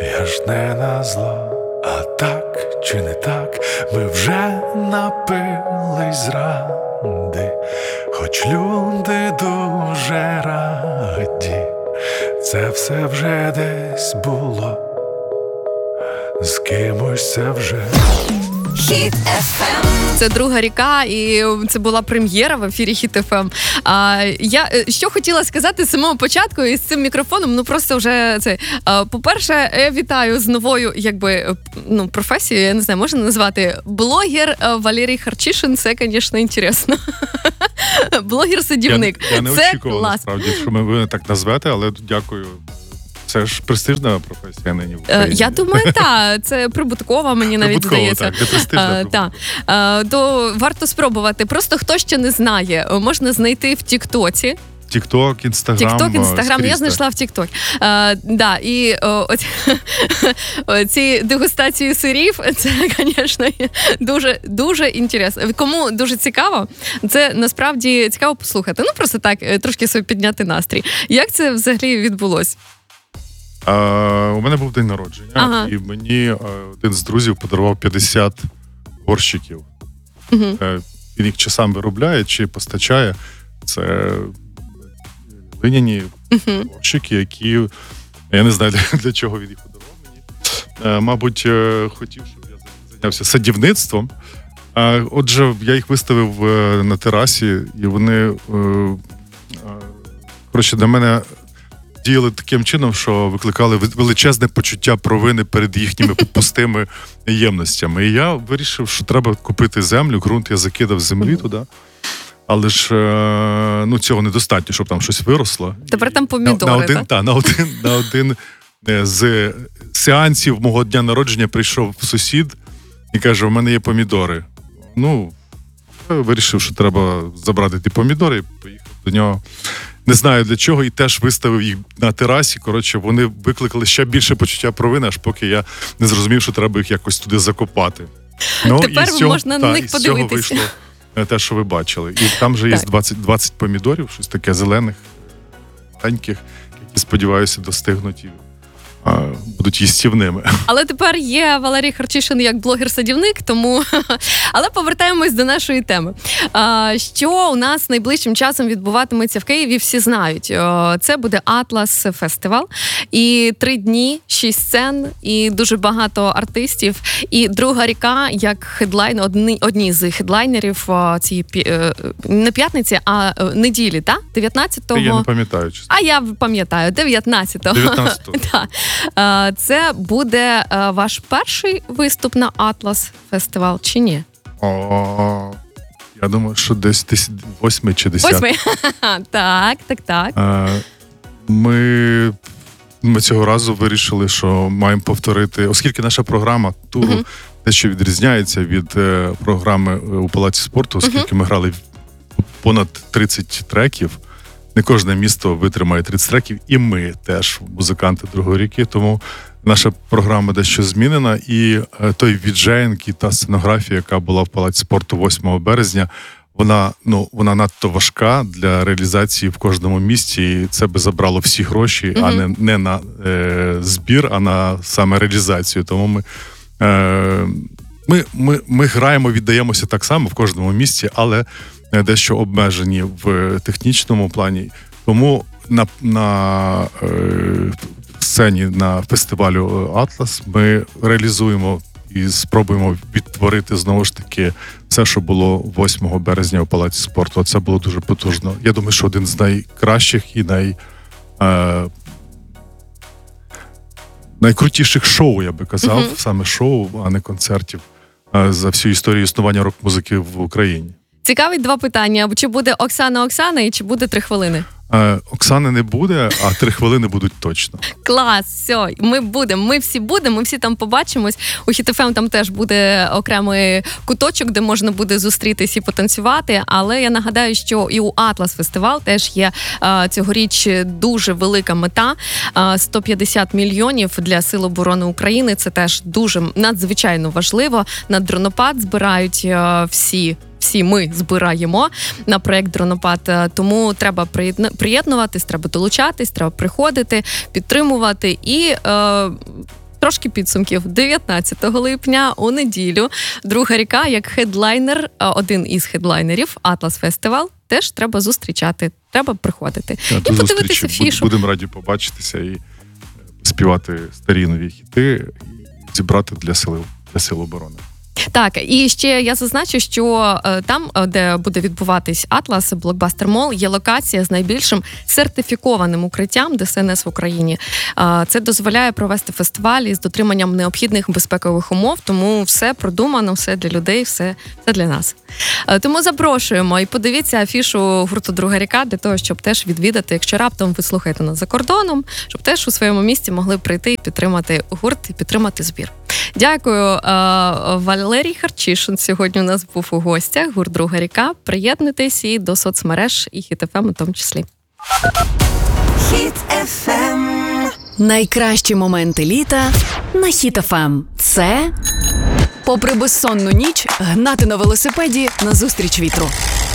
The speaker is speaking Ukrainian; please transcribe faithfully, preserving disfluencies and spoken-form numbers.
Я ж не назло, а так чи не так, ми вже напились зради, хоч люди дуже раді, це все вже десь було, з кимось це вже. Хіт еф ем. Це друга ріка, і це була прем'єра в ефірі Хіт еф ем. А, я що хотіла сказати з самого початку із цим мікрофоном, ну просто вже це. А, по-перше, я вітаю з новою, якби, ну, професією, я не знаю, можна назвати блогер Валерій Харчишин, це, звісно, інтересно. Блогер-садівник. Я, я не це очікував, клас. насправді, що ми ви так назвете, але дякую. Це ж престижна професія нині в Україні. Я думаю, так. Це прибуткова, мені навіть Прибуткова, здається. так, не престижна. Так. То варто спробувати. Просто хто ще не знає, можна знайти в Тіктоці. Тікток, Інстаграм. Тікток, Інстаграм, скрізь, я знайшла в Тікток. А, да, і о, о, ці дегустації сирів, це, звісно, дуже, дуже інтересно. Кому дуже цікаво, це насправді цікаво послухати. Ну, просто так, трошки собі підняти настрій. Як це взагалі відбулося? А, у мене був день народження, ага. І мені а, один з друзів подарував п'ятдесят горщиків. Угу. Він їх чи сам виробляє, чи постачає. Це глиняні uh-huh. горщики, які, я не знаю, для, для чого він їх подарував мені. Е, мабуть, е, хотів, щоб я зайнявся садівництвом. Е, отже, я їх виставив е, на терасі, і вони, е, е, коротше, для мене діяли таким чином, що викликали величезне почуття провини перед їхніми пустими ємностями. І я вирішив, що треба купити землю, ґрунт я закидав з землі uh-huh. туди. Але ж, ну, цього недостатньо, щоб там щось виросло. Тепер там помідори, на, на один, так? Та, на один, на один з сеансів мого дня народження прийшов сусід і каже, у мене є помідори. Ну, я вирішив, що треба забрати ті помідори і поїхав до нього. Не знаю для чого, і теж виставив їх на терасі. Коротше, вони викликали ще більше почуття провини, аж поки я не зрозумів, що треба їх якось туди закопати. Ну, тепер і цього, можна та, на них подивитися. Те, що ви бачили. І там же є двадцять, двадцять помідорів, щось таке зелених, маленьких, які, сподіваюся, достигнуть і а, будуть їстівними. Але тепер є Валерій Харчишин як блогер-садівник, тому... Але повертаємось до нашої теми. А, що у нас найближчим часом відбуватиметься в Києві, всі знають. Це буде Атлас фестивал. І три дні, шість сцен, і дуже багато артистів. І друга ріка, як хедлайн, одні, одні з хедлайнерів цієї, не п'ятниці, а неділі, так? дев'ятнадцятого Я не пам'ятаю. Чесно. А я пам'ятаю, дев'ятнадцятого дев'ятнадцятого Так. Це буде ваш перший виступ на Атлас фестивал, чи ні? О, я думаю, що десь восьмий чи десятий. Восьмий? Так, так, так. Ми, ми цього разу вирішили, що маємо повторити, оскільки наша програма туру uh-huh. дещо відрізняється від е, програми у Палаці спорту, оскільки uh-huh. ми грали понад тридцять треків. Не кожне місто витримає тридцять треків, і ми теж музиканти другої ріки, тому наша програма дещо змінена, і е, той віджеїнг і та сценографія, яка була в Палаці спорту восьмого березня, вона, ну, вона надто важка для реалізації в кожному місті, і це би забрало всі гроші, mm-hmm. а не, не на е, збір, а на саме реалізацію. Тому ми, е, ми, ми, ми граємо, віддаємося так само в кожному місті, але дещо обмежені в технічному плані. Тому на, на е, сцені на фестивалю «Атлас» ми реалізуємо і спробуємо відтворити знову ж таки все, що було восьмого березня у Палаці спорту. Це було дуже потужно. Я думаю, що один з найкращих і най, е, найкрутіших шоу, я би казав, mm-hmm. саме шоу, а не концертів, е, за всю історію існування рок-музики в Україні. Цікавить два питання. Чи буде Оксана Оксана і чи буде три хвилини? Е, Оксани не буде, а три хвилини будуть точно. Клас, все, ми будемо, ми всі будемо, ми всі там побачимось. У Хіт еф ем там теж буде окремий куточок, де можна буде зустрітись і потанцювати, але я нагадаю, що і у Атлас фестивал теж є е, цьогоріч дуже велика мета, е, сто п'ятдесят мільйонів для Сил оборони України, це теж дуже надзвичайно важливо. На дронопад збирають е, всі Всі ми збираємо на проєкт «Дронопад», тому треба приєднуватись, треба долучатись, треба приходити, підтримувати і е, Трошки підсумків. дев'ятнадцятого липня у неділю Друга ріка як хедлайнер, один із хедлайнерів Атлас Фестивал. Теж треба зустрічати, треба приходити. Я і подивитися фішу. Будемо раді побачитися і співати старі нові хіти, і зібрати для сил, для сил оборони. Так, і ще я зазначу, що е, там, де буде відбуватись Атлас, Блокбастер Мол, є локація з найбільшим сертифікованим укриттям Де Ес Ен Ес в Україні. Е, це дозволяє провести фестиваль із дотриманням необхідних безпекових умов, тому все продумано, все для людей, все, все для нас. Е, тому запрошуємо і подивіться афішу гурту «Друга ріка» для того, щоб теж відвідати, якщо раптом ви слухаєте нас за кордоном, щоб теж у своєму місті могли прийти і підтримати гурт, і підтримати збір. Дякую, е, Валерій Харчишин сьогодні у нас був у гостях, гурт «Друга ріка». Приєднуйтесь і до соцмереж, і Хіт еф ем у тому числі. Хіт еф ем. Найкращі моменти літа на Хіт еф ем. Це попри безсонну ніч гнати на велосипеді назустріч вітру.